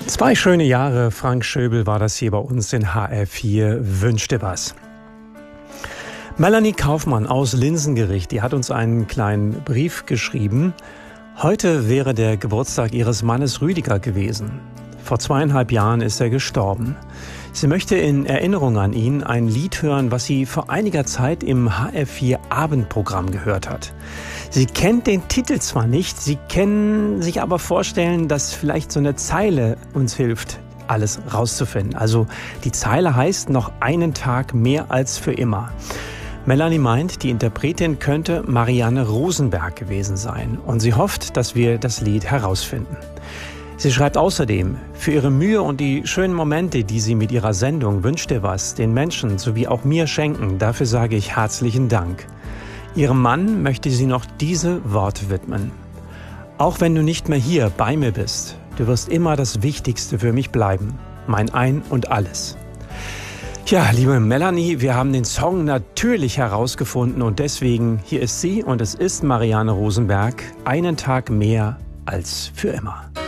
2 schöne Jahre, Frank Schöbel war das hier bei uns in HR4 Wünsch dir was. Melanie Kaufmann aus Linsengericht, die hat uns einen kleinen Brief geschrieben. Heute wäre der Geburtstag ihres Mannes Rüdiger gewesen. Vor 2,5 Jahren ist er gestorben. Sie möchte in Erinnerung an ihn ein Lied hören, was sie vor einiger Zeit im HR4 Abendprogramm gehört hat. Sie kennt den Titel zwar nicht, sie können sich aber vorstellen, dass vielleicht so eine Zeile uns hilft, alles rauszufinden. Also die Zeile heißt noch einen Tag mehr als für immer. Melanie meint, die Interpretin könnte Marianne Rosenberg gewesen sein und sie hofft, dass wir das Lied herausfinden. Sie schreibt außerdem, für ihre Mühe und die schönen Momente, die sie mit ihrer Sendung Wünsch dir was den Menschen sowie auch mir schenken, dafür sage ich herzlichen Dank. Ihrem Mann möchte sie noch diese Worte widmen. Auch wenn du nicht mehr hier bei mir bist, du wirst immer das Wichtigste für mich bleiben, mein Ein und Alles. Ja, liebe Melanie, wir haben den Song natürlich herausgefunden und deswegen, hier ist sie und es ist Marianne Rosenberg, einen Tag mehr als für immer.